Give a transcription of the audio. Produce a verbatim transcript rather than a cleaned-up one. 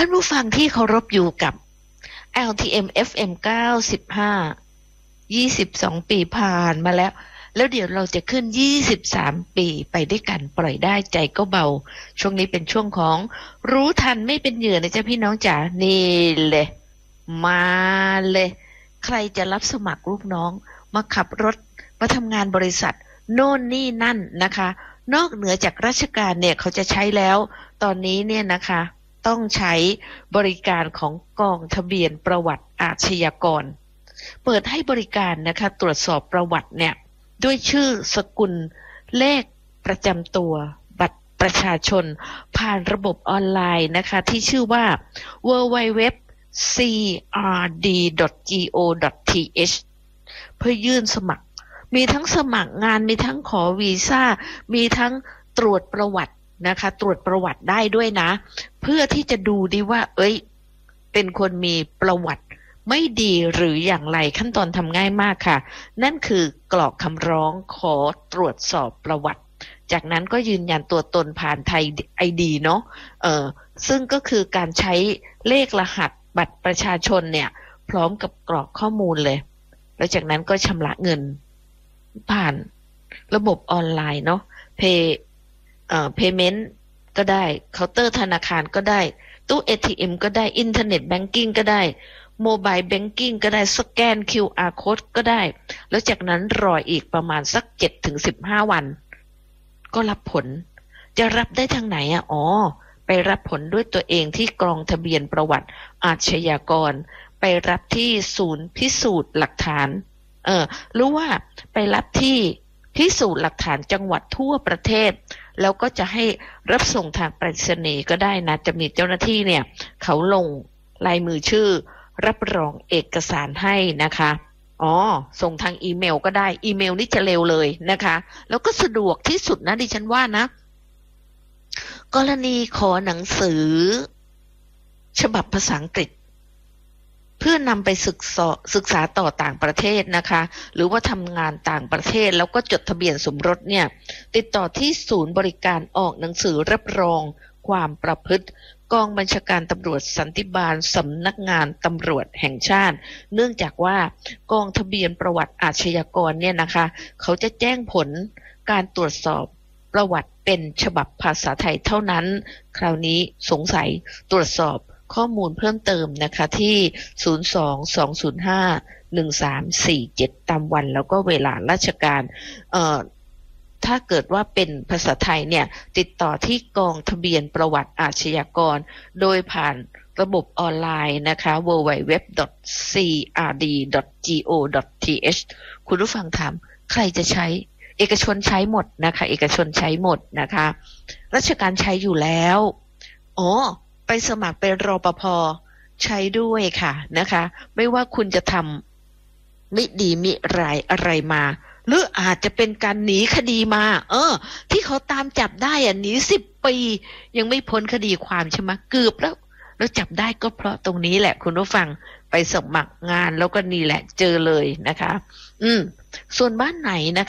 านผู้ฟังที่เคารพอยู่กับ แอล ที เอ็ม เอฟ เอ็ม เก้าสิบห้า ยี่สิบสองปีผ่านมาแล้วแล้วเดี๋ยวเราจะขึ้นยี่สิบสามปีไปด้วยกันปล่อยได้ใจก็เบาช่วงนี้เป็นช่วงของรู้ทันไม่เป็นเหยื่อนะจ๊ะพี่น้องจ๋านี่เลยมาเลยใครจะรับสมัครลูกน้องมาขับรถมาทำงานบริษัทโน่นนี่นั่นนะคะนอกเหนือจากราชการเนี่ยเขาจะใช้แล้วตอนนี้เนี่ยนะคะต้องใช้บริการของกองทะเบียนประวัติอาชญากรเปิดให้บริการนะคะตรวจสอบประวัติเนี่ยด้วยชื่อสกุลเลขประจำตัวบัตรประชาชนผ่านระบบออนไลน์นะคะที่ชื่อว่า ดับเบิลยู ดับเบิลยู ดับเบิลยู ดอท ซี อาร์ ดี ดอท จี โอ ดอท ที เอช เพื่อยื่นสมัครมีทั้งสมัครงานมีทั้งขอวีซ่ามีทั้งตรวจประวัตินะคะตรวจประวัติได้ด้วยนะเพื่อที่จะดูดีว่าเอ้ยเป็นคนมีประวัติไม่ดีหรืออย่างไรขั้นตอนทำง่ายมากค่ะนั่นคือกรอกคำร้องขอตรวจสอบประวัติจากนั้นก็ยืนยันตัวตนผ่านไทย ไอ ดี เนาะเออซึ่งก็คือการใช้เลขรหัสบัตรประชาชนเนี่ยพร้อมกับกรอกข้อมูลเลยแล้วจากนั้นก็ชำระเงินผ่านระบบออนไลน์เนาะ Pay เอ่อ Payment ก็ได้เคาน์เตอร์ธนาคารก็ได้ตู้ เอ ที เอ็ม ก็ได้อินเทอร์เน็ตแบงกิ้งก็ได้โมบายแบงกิ้งก็ได้สแกน คิว อาร์ Code ก็ได้แล้วจากนั้นรออีกประมาณสัก เจ็ดถึงสิบห้า วันก็รับผลจะรับได้ทางไหนอ่ะอ๋อไปรับผลด้วยตัวเองที่กองทะเบียนประวัติอาชญากรไปรับที่ศูนย์พิสูจน์หลักฐานเออหรือว่าไปรับที่พิสูจน์หลักฐานจังหวัดทั่วประเทศแล้วก็จะให้รับส่งทางไปรษณีย์ก็ได้นะจะมีเจ้าหน้าที่เนี่ยเขาลงลายมือชื่อรับรองเอกสารให้นะคะอ๋อส่งทางอีเมลก็ได้อีเมลนี่จะเร็วเลยนะคะแล้วก็สะดวกที่สุดนะดิฉันว่านะกรณีขอหนังสือฉบับภาษาอังกฤษเพื่อนำไปศึกษาศึกษาต่อต่างประเทศนะคะหรือว่าทำงานต่างประเทศแล้วก็จดทะเบียนสมรสเนี่ยติดต่อที่ศูนย์บริการออกหนังสือรับรองความประพฤติกองบัญชาการตำรวจสันติบาลสำนักงานตำรวจแห่งชาติเนื่องจากว่ากองทะเบียนประวัติอาชญากรเนี่ยนะคะเขาจะแจ้งผลการตรวจสอบประวัติเป็นฉบับภาษาไทยเท่านั้นคราวนี้สงสัยตรวจสอบข้อมูลเพิ่มเติมนะคะที่ศูนย์ สอง สอง ศูนย์ ห้า หนึ่ง สาม สี่ เจ็ดตามวันแล้วก็เวลาราชการเอ่อถ้าเกิดว่าเป็นภาษาไทยเนี่ยติดต่อที่กองทะเบียนประวัติอาชญากรโดยผ่านระบบออนไลน์นะคะ ดับเบิลยู ดับเบิลยู ดับเบิลยู ดอท ซี อาร์ ดี ดอท จี โอ ดอท ที เอช คุณผู้ฟังถามใครจะใช้เอกชนใช้หมดนะคะเอกชนใช้หมดนะคะราชการใช้อยู่แล้วอ๋อไปสมัครเป็นรปภ.ใช้ด้วยค่ะนะคะไม่ว่าคุณจะทำมิดีมิร้ายอะไรมาหรืออาจจะเป็นการหนีคดีมาเออที่เขาตามจับได้อ่ะหนีสิบปียังไม่พ้นคดีความใช่ไหมเกือบแล้วแล้วจับได้ก็เพราะตรงนี้แหละคุณผู้ฟังไปสมัครงานแล้วก็นี่แหละเจอเลยนะคะอืมส่วนบ้านไหนนะคะ